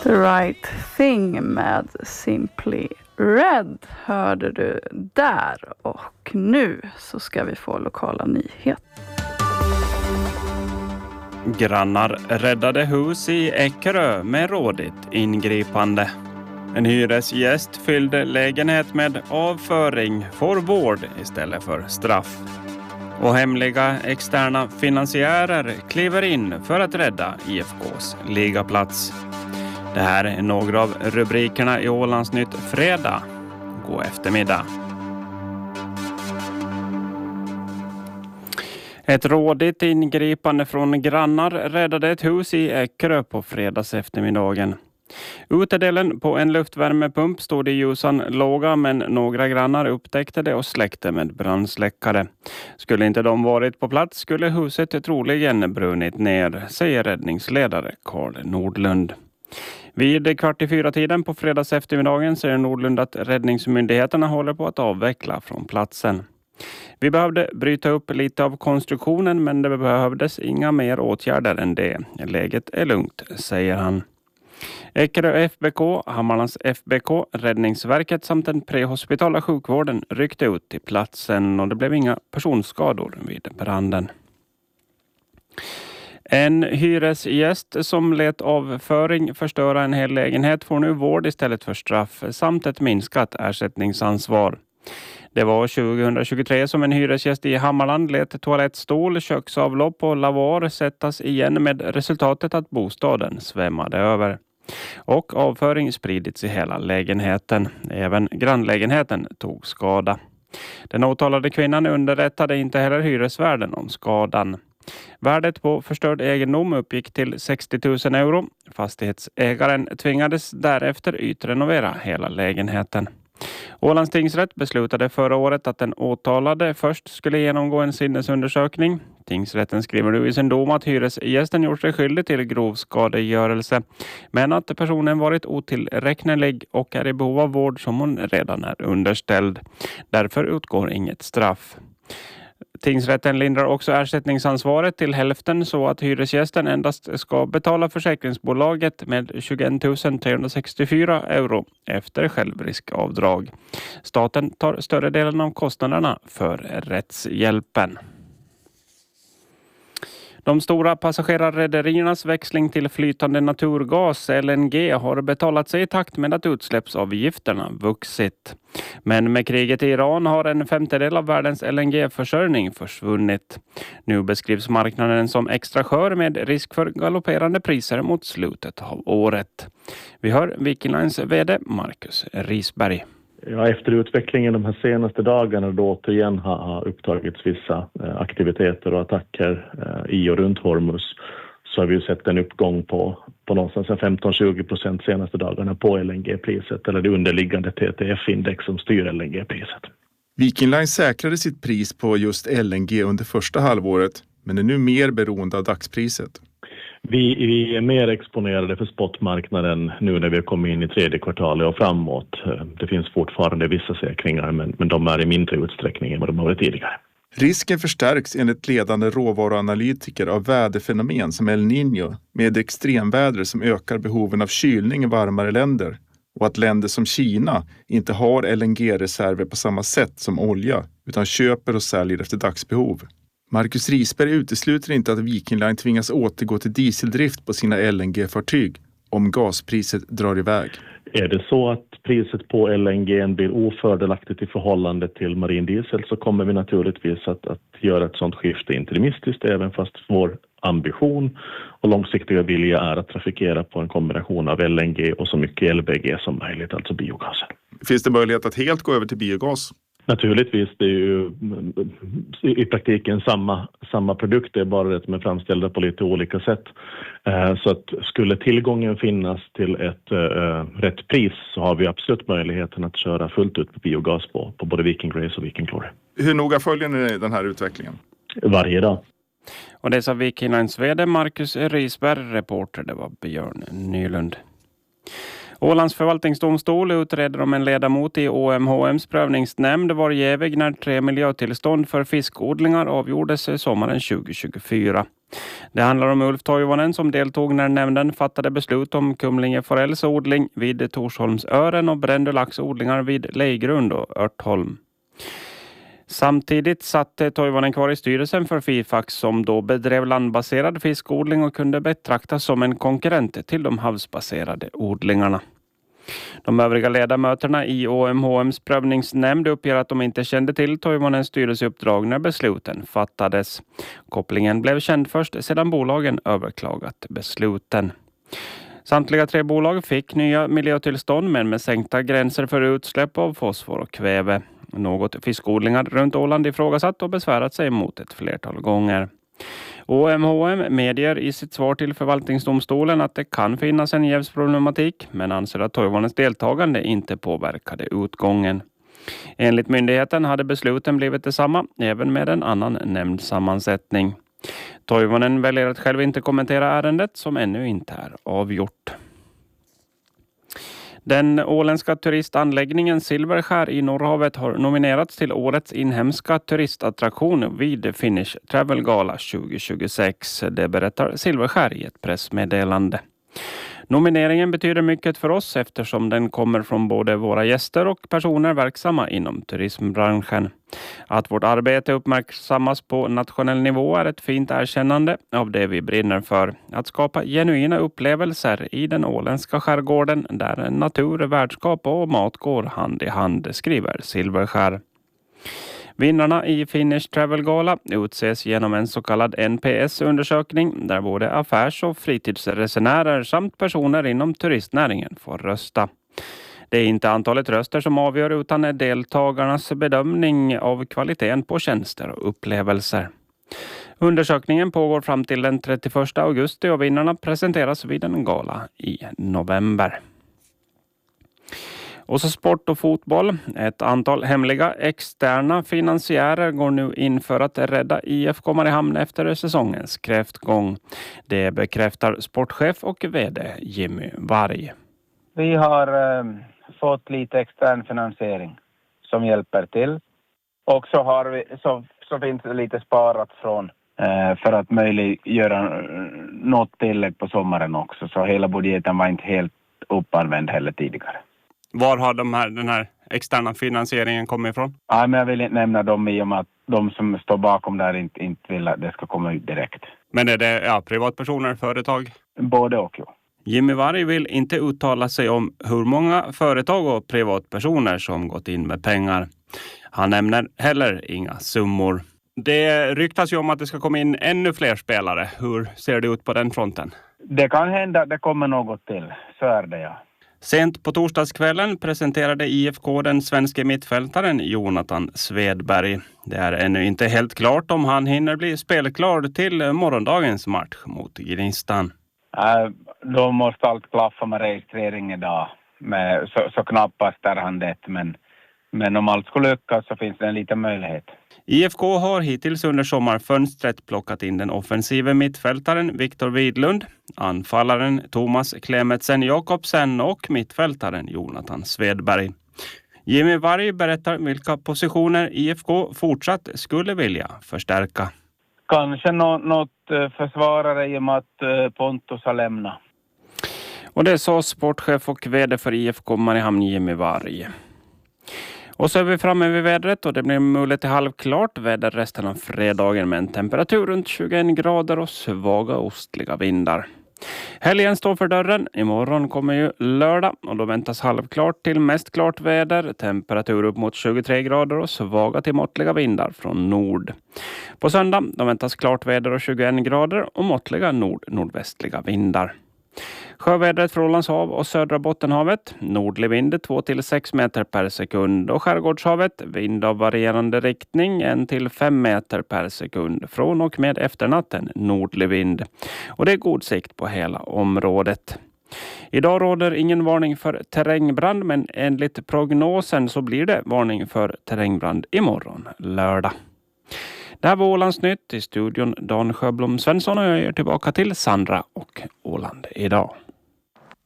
The Right Thing med Simply Red hörde du där, och nu så ska vi få lokala nyheter. Grannar räddade hus i Eckerö med rådigt ingripande. En hyresgäst fyllde lägenhet med avföring för vård istället för straff. Och hemliga externa finansiärer kliver in för att rädda IFKs ligaplats. Det här är några av rubrikerna i Ålandsnytt fredag. God eftermiddag. Ett rådigt ingripande från grannar räddade ett hus i Eckerö på fredags eftermiddagen. Utedelen på en luftvärmepump stod i ljusan låga, men några grannar upptäckte det och släckte med brandsläckare. Skulle inte de varit på plats skulle huset troligen brunnit ner, säger räddningsledare Karl Nordlund. Vid 3:15 på fredags eftermiddagen säger Nordlund att räddningsmyndigheterna håller på att avveckla från platsen. Vi behövde bryta upp lite av konstruktionen, men det behövdes inga mer åtgärder än det. Läget är lugnt, säger han. Eckerö FBK, Hammarlands FBK, Räddningsverket samt den prehospitala sjukvården ryckte ut till platsen och det blev inga personskador vid branden. En hyresgäst som lät avföring förstöra en hel lägenhet får nu vård istället för straff samt ett minskat ersättningsansvar. Det var 2023 som en hyresgäst i Hammarland lät toalettstol, köksavlopp och lavar sättas igen med resultatet att bostaden svämmade över. Och avföring spridits i hela lägenheten. Även grannlägenheten tog skada. Den åtalade kvinnan underrättade inte heller hyresvärden om skadan. Värdet på förstörd egendom uppgick till 60 000 euro. Fastighetsägaren tvingades därefter ytrenovera hela lägenheten. Ålands tingsrätt beslutade förra året att den åtalade först skulle genomgå en sinnesundersökning. Tingsrätten skriver nu i sin dom att hyresgästen gjort sig skyldig till grov skadegörelse, men att personen varit otillräknelig och är i behov av vård som hon redan är underställd. Därför utgår inget straff. Tingsrätten lindrar också ersättningsansvaret till hälften så att hyresgästen endast ska betala försäkringsbolaget med 21 364 euro efter självriskavdrag. Staten tar större delen av kostnaderna för rättshjälpen. De stora passagerarrederiernas växling till flytande naturgas, LNG, har betalat sig i takt med att utsläppsavgifterna vuxit. Men med kriget i Iran har en femtedel av världens LNG-försörjning försvunnit. Nu beskrivs marknaden som extra skör med risk för galopperande priser mot slutet av året. Vi hör Viking Lines vd Marcus Risberg. Ja, efter utvecklingen de här senaste dagarna då återigen har upptagits vissa aktiviteter och attacker i och runt Hormuz, så har vi sett en uppgång på någonstans 15-20% senaste dagarna på LNG-priset, eller det underliggande TTF-index som styr LNG-priset. Viking Line säkrade sitt pris på just LNG under första halvåret, men är nu mer beroende av dagspriset. Vi är mer exponerade för spotmarknaden nu när vi har kommit in i tredje kvartalet och framåt. Det finns fortfarande vissa säkringar, men de är i mindre utsträckning än vad de har varit tidigare. Risken förstärks enligt ledande råvaruanalytiker av väderfenomen som El Niño med extremväder som ökar behoven av kylning i varmare länder, och att länder som Kina inte har LNG-reserver på samma sätt som olja utan köper och säljer efter dagsbehov. Marcus Risberg utesluter inte att Viking Line tvingas återgå till dieseldrift på sina LNG-fartyg om gaspriset drar iväg. Är det så att priset på LNG blir ofördelaktigt i förhållande till marin diesel, så kommer vi naturligtvis att göra ett sådant skifte interimistiskt, även fast vår ambition och långsiktiga vilja är att trafikera på en kombination av LNG och så mycket LBG som möjligt, alltså biogasen. Finns det möjlighet att helt gå över till biogas? Naturligtvis, det är ju i praktiken samma produkter, bara det som är framställda på lite olika sätt. Så att skulle tillgången finnas till ett rätt pris, så har vi absolut möjligheten att köra fullt ut på biogas på både Viking Grace och Viking Glory. Hur noga följer ni den här utvecklingen? Varje dag. Och det sa Viking Lines vd Marcus Risberg, reporter det var Björn Nylund. Ålands förvaltningsdomstol utreder om en ledamot i OMHMs prövningsnämnd var jävig när 3 miljötillstånd för fiskodlingar avgjordes sommaren 2024. Det handlar om Ulf Toivonen som deltog när nämnden fattade beslut om Kumlinge Forells odling vid Torsholmsören och Brändölaxodlingar vid Lejgrund och Örtholm. Samtidigt satt Toivonen kvar i styrelsen för Fifax som då bedrev landbaserad fiskodling och kunde betraktas som en konkurrent till de havsbaserade odlingarna. De övriga ledamöterna i OMHMs prövningsnämnd uppger att de inte kände till Toivonens styrelseuppdrag när besluten fattades. Kopplingen blev känd först sedan bolagen överklagat besluten. Samtliga 3 bolag fick nya miljötillstånd men med sänkta gränser för utsläpp av fosfor och kväve. Något fiskodlingar runt Åland ifrågasatt och besvärat sig mot ett flertal gånger. OMHM medger i sitt svar till förvaltningsdomstolen att det kan finnas en jävsproblematik men anser att Toivonens deltagande inte påverkade utgången. Enligt myndigheten hade besluten blivit detsamma även med en annan nämndsammansättning. Toivonen väljer att själv inte kommentera ärendet som ännu inte är avgjort. Den åländska turistanläggningen Silverskär i Norrhavet har nominerats till årets inhemska turistattraktion vid Finnish Travel Gala 2026. Det berättar Silverskär i ett pressmeddelande. Nomineringen betyder mycket för oss eftersom den kommer från både våra gäster och personer verksamma inom turismbranschen. Att vårt arbete uppmärksammas på nationell nivå är ett fint erkännande av det vi brinner för. Att skapa genuina upplevelser i den åländska skärgården där natur, värdskap och mat går hand i hand, skriver Silverskär. Vinnarna i Finnish Travel Gala utses genom en så kallad NPS-undersökning där både affärs- och fritidsresenärer samt personer inom turistnäringen får rösta. Det är inte antalet röster som avgör utan deltagarnas bedömning av kvaliteten på tjänster och upplevelser. Undersökningen pågår fram till den 31 augusti och vinnarna presenteras vid en gala i november. Och så sport och fotboll. Ett antal hemliga externa finansiärer går nu in för att rädda IFK Mariehamn efter säsongens kräftgång. Det bekräftar sportchef och vd Jimmy Varg. Vi har fått lite extern finansiering som hjälper till. Och så har vi så finns det lite sparat från för att möjliggöra något tillägg på sommaren också. Så hela budgeten var inte helt uppanvänd heller tidigare. Var har den här externa finansieringen kommit ifrån? Ja, men jag vill inte nämna dem i och med att de som står bakom där inte vill att det ska komma ut direkt. Men är det privatpersoner, företag? Både och, ja. Jimmy Varg vill inte uttala sig om hur många företag och privatpersoner som gått in med pengar. Han nämner heller inga summor. Det ryktas ju om att det ska komma in ännu fler spelare. Hur ser det ut på den fronten? Det kan hända att det kommer något till. Så är det, ja. Sent på torsdagskvällen presenterade IFK den svenska mittfältaren Jonathan Svedberg. Det är ännu inte helt klart om han hinner bli spelklar till morgondagens match mot Gnistan. Då måste allt klaffa med registrering idag. Så knappast är han det, men om allt skulle lyckas så finns det en liten möjlighet. IFK har hittills under sommarfönstret plockat in den offensiva mittfältaren Viktor Widlund, anfallaren Thomas Klemetsen Jakobsen och mittfältaren Jonathan Svedberg. Jimmy Varg berättar vilka positioner IFK fortsatt skulle vilja förstärka. Kanske något försvarare i och med att Pontus har lämnat. Och det sa sportchef och vd för IFK Mariehamn Jimmy Varg. Och så är vi framme vid vädret och det blir möjligt till halvklart väder resten av fredagen med en temperatur runt 21 grader och svaga ostliga vindar. Helgen står för dörren. Imorgon kommer ju lördag och då väntas halvklart till mest klart väder. Temperatur upp mot 23 grader och svaga till måttliga vindar från nord. På söndag då väntas klart väder och 21 grader och måttliga nordvästliga vindar. Sjövädret för Ålands hav och södra Bottenhavet. Nordlig vind 2-6 meter per sekund och skärgårdshavet vind av varierande riktning 1-5 meter per sekund från och med efternatten nordlig vind. Och det är god sikt på hela området. Idag råder ingen varning för terrängbrand men enligt prognosen så blir det varning för terrängbrand imorgon lördag. Det här var Ålandsnytt i studion Dan Sjöblom Svensson och jag är tillbaka till Sandra och Åland idag.